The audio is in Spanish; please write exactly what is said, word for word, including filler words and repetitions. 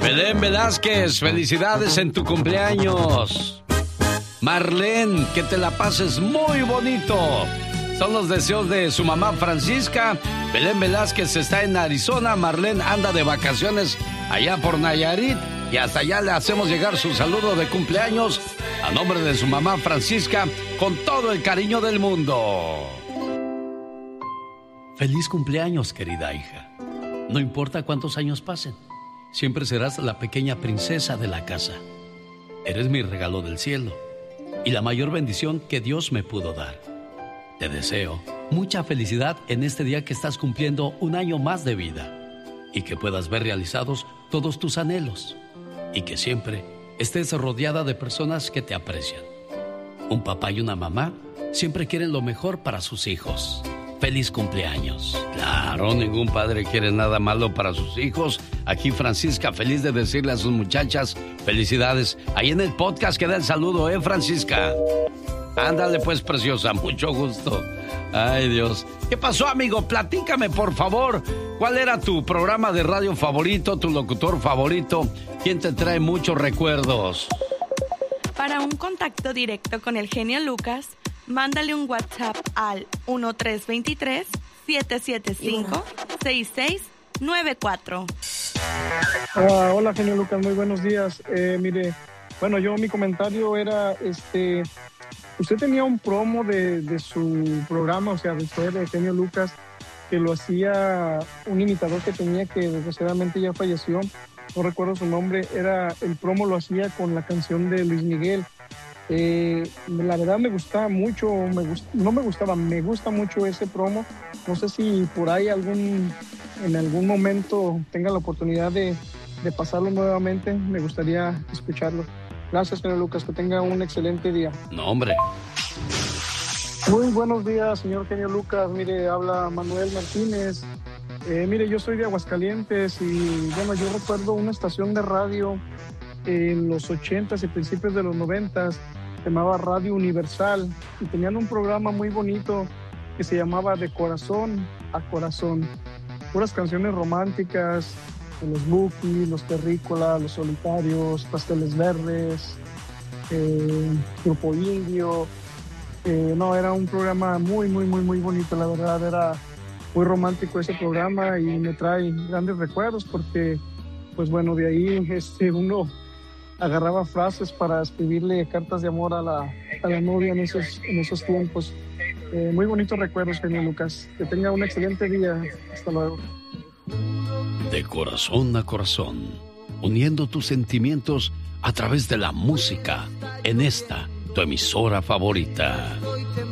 Belén Velázquez, felicidades en tu cumpleaños. Marlene, que te la pases muy bonito. Son los deseos de su mamá Francisca. Belén Velázquez está en Arizona. Marlene anda de vacaciones allá por Nayarit. Y hasta allá le hacemos llegar su saludo de cumpleaños a nombre de su mamá Francisca, con todo el cariño del mundo. Feliz cumpleaños, querida hija. No importa cuántos años pasen, siempre serás la pequeña princesa de la casa. Eres mi regalo del cielo y la mayor bendición que Dios me pudo dar. Te deseo mucha felicidad en este día que estás cumpliendo un año más de vida y que puedas ver realizados todos tus anhelos y que siempre estés rodeada de personas que te aprecian. Un papá y una mamá siempre quieren lo mejor para sus hijos. Feliz cumpleaños. Claro, ningún padre quiere nada malo para sus hijos. Aquí Francisca, feliz de decirle a sus muchachas felicidades. Ahí en el podcast queda el saludo, ¿eh, Francisca? Ándale pues, preciosa, mucho gusto. Ay, Dios. ¿Qué pasó, amigo? Platícame, por favor. ¿Cuál era tu programa de radio favorito, tu locutor favorito? ¿Quién te trae muchos recuerdos? Para un contacto directo con el genio Lucas, mándale un WhatsApp al uno tres dos tres, siete siete cinco, seis seis nueve cuatro. Uh, hola, genio Lucas, muy buenos días. Eh, mire, bueno, yo mi comentario era, este, usted tenía un promo de, de su programa, o sea, de usted, de genio Lucas, que lo hacía un imitador que tenía que desgraciadamente ya falleció, no recuerdo su nombre, era, el promo lo hacía con la canción de Luis Miguel. Eh, la verdad me gustaba mucho, me gust, no me gustaba, me gusta mucho ese promo. No sé si por ahí algún, en algún momento tenga la oportunidad de, de pasarlo nuevamente, me gustaría escucharlo. Gracias, señor Lucas, que tenga un excelente día. No, hombre. Muy buenos días, señor genio Lucas. Mire, habla Manuel Martínez. Eh, mire, yo soy de Aguascalientes y bueno, yo recuerdo una estación de radio en los ochentas y principios de los noventas, se llamaba Radio Universal y tenían un programa muy bonito que se llamaba De Corazón a Corazón. Puras canciones románticas, de los Bukis, los Terrícolas, los Solitarios, Pasteles Verdes, eh, Grupo Indio. Eh, no, era un programa muy, muy, muy, muy bonito, la verdad, era muy romántico ese programa y me trae grandes recuerdos porque, pues bueno, de ahí este, uno agarraba frases para escribirle cartas de amor a la, a la novia en esos, en esos tiempos. Eh, muy bonitos recuerdos, genio Lucas. Que tenga un excelente día. Hasta luego. De corazón a corazón, uniendo tus sentimientos a través de la música en esta, tu emisora favorita.